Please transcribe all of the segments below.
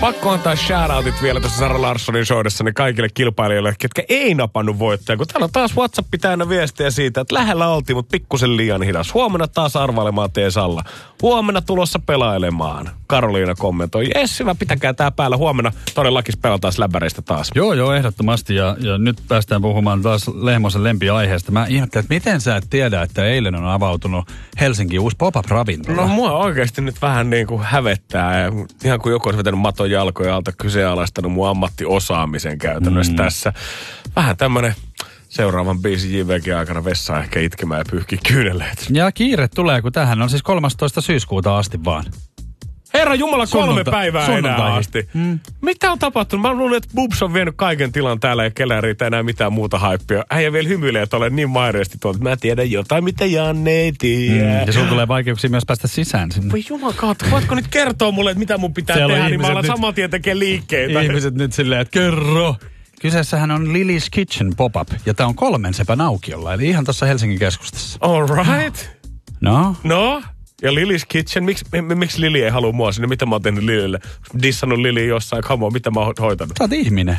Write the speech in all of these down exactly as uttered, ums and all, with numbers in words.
Pakko antaa shoutoutit vielä tuossa Sara Larssonin shoudessa niin kaikille kilpailijoille, ketkä ei napannut voittajaa. Kun täällä on taas WhatsApp täynnä viestiä siitä, että lähellä oltiin, mutta pikkusen liian hidas. Huomenna taas arvailemaan Teesalla. Huomenna tulossa pelailemaan. Karoliina kommentoi, jes hyvä, pitäkää tää päällä. Huomenna todellakin pelataan läbäreistä taas. Joo, joo, ehdottomasti. Ja, ja nyt päästään puhumaan taas Lehmosen lempiaiheesta. Mä ihmettelen, että miten sä et tiedä, että eilen on avautunut Helsingin uusi pop-up-ravintola. No mua oikeasti nyt vähän niin kuin hävettää. Ja ihan kuin joku olisi vetänyt maton jalkoja alta, kyseenalaistanut mun ammattiosaamisen käytännössä mm. tässä. Vähän tämmönen seuraavan biisin J V G aikana vessaan ehkä itkemään ja pyyhki kyyneleet. Ja kiire tulee, kun tähän on siis kolmastoista syyskuuta asti vaan. Herra Jumala, kolme Sunnunta, päivää enää asti. Mm. Mitä on tapahtunut? Mä luulen, että Bubs on vienyt kaiken tilan täällä ja kellään riitä enää mitään muuta haippia. Äijä vielä hymyilee, että olen niin maireesti tuolta, että mä tiedän jotain, mitä Janne ei tiedä. Mm. Ja sun tulee vaikeuksia myös päästä sisään sinne. Voi jumalauta, voitko nyt kertoa mulle, että mitä mun pitää Siellä tehdä, niin mä alan saman tien tekemään liikkeitä. Ihmiset nyt silleen, että kerro. Kyseessähän on Lily's Kitchen pop-up, ja tää on kolmen sepän aukiolla, eli ihan tuossa Helsingin keskustassa. All right. No? No? Ja Lily's Kitchen, miksi miksi Lili ei halua mua sinne? Mitä mä oon tehnyt Lilille? Dissannut Lili jossain, come on, mitä mä oon hoitanut? Sä oot ihminen.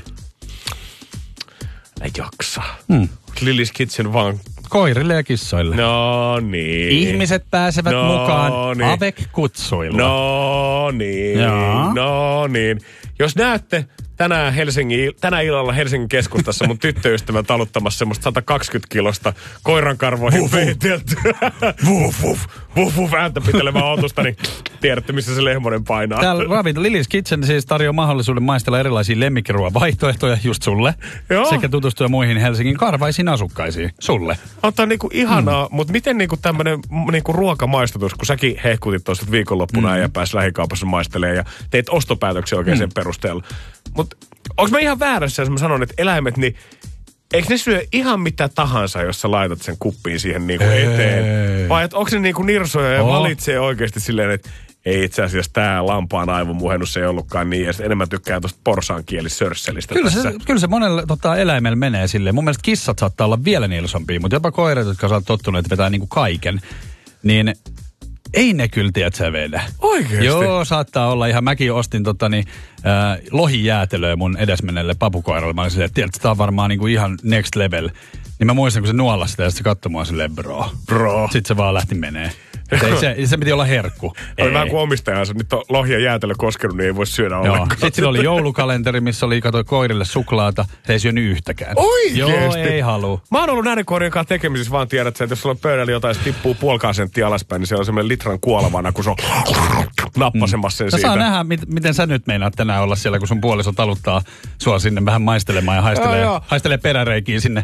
Ei jaksa. Hmm. Lily's Kitchen vaan... Koirille ja kissoille. No niin. Ihmiset pääsevät no, mukaan niin. avec-kutsuilla. No niin. Jaa. No niin. Jos näette tänään Helsingin, tänä illalla Helsingin keskustassa mun tyttöystävän taluttamassa semmoista sata kaksikymmentä kilosta koirankarvoihin veiteltyä. Vuh, vuh, vuh, vuh, ääntä pitelevää otusta, niin tiedätte, missä se Lehmonen painaa. Täällä ravinto Lily's Kitchen siis tarjoaa mahdollisuuden maistella erilaisia lemmikkiruoan vaihtoehtoja just sulle. Joo. Sekä tutustua muihin Helsingin karvaisiin asukkaisiin. Sulle. On tää niinku ihanaa, mm. mutta miten niinku tämmönen niinku ruokamaistatus, kun säkin hehkutit tuossa viikonloppuna mm. ja pääsi lähikaupassa maistelemaan ja teit ostopäätöksiä oikein mm. sen perusteella. Mutta onko mä ihan väärässä, jos mä sanon, että eläimet, niin eikö ne syö ihan mitä tahansa, jos sä laitat sen kuppiin siihen niinku eteen? Vai onko ne niinku nirsoja ja oh. valitsee oikeasti silleen, että ei itse asiassa tää lampaan aivonmuhennus ei ollutkaan niin, ja enemmän tykkää tuosta porsaankieli-sörsselistä kyllä tässä. Se, kyllä se monelle tota, eläimellä menee silleen. Mun mielestä kissat saattaa olla vielä nilsompia, mutta jopa koirat, jotka sä oot tottuneet vetää niinku kaiken, niin ei ne kyllä, tiedät sä vedä. Oikeesti? Joo, saattaa olla ihan. Mäkin ostin totani, äh, lohijäätelöä mun edesmennelle papukoiralle. Mä olin silleen, että tiedät, tää on varmaan niinku ihan next level. Niin mä muistan, kun se nuolasi sitä ja sitten se katsoi mua silleen, bro. Bro. Sitten se vaan lähti menee. Ei, se, se piti olla herkku. Oli vähän kuin omistajansa. Nyt on lohia jäätelö koskenut, niin ei voi syödä ollenkaan. Sitten sillä oli joulukalenteri, missä oli, katoi koirille suklaata. Se ei syönyt yhtäkään. Oikeesti? Joo, ei halua. Mä oon ollut näiden koirien kanssa tekemisissä, vaan tiedät, että jos sulla on pöydällä jotain, se tippuu puolikaan senttiä alaspäin, niin siellä on semmoinen litran kuolavana, kun se on nappasemassa sen mm. siitä. Saa nähdä, mit, miten sä nyt meinaat tänään olla siellä, kun sun puoliso taluttaa sua sinne vähän maistelemaan ja haistelee, joo, joo. haistelee peräreikiä sinne.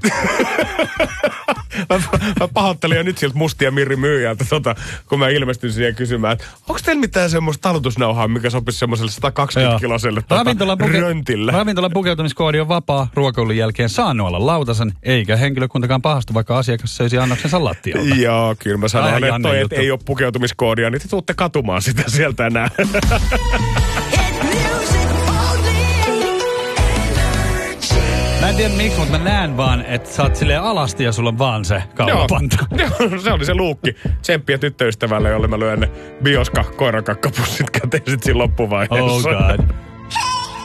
Mä, mä pahoittelin jo nyt siltä mustia Mirri myyjältä, tota, kun mä ilmestyin siihen kysymään, että onko teillä mitään semmoista talutusnauhaa, mikä sopisi semmoiselle sata kaksikymmentä kiloselle tota, ravintolan puke- röntille? Ravintolan pukeutumiskoodi on vapaa. Ruokailun jälkeen saa nuolla lautasen, eikä henkilökuntakaan pahastu, vaikka asiakas söisi annoksensa lattialta. Joo, kyllä mä sanon, että toi, et ei ole pukeutumiskoodia, niin te tuutte katumaan sitä sieltä enää. Mä en tiedä miksi, mutta mä näen vaan, että sä oot silleen alasti ja sulla on vaan se kaulapanta. Joo, se oli se luukki. Tsemppiä tyttöystävälle, jolle mä lyön ne bioska koirakakkapussit käteen sit siinä loppuvaiheessa. Oh god.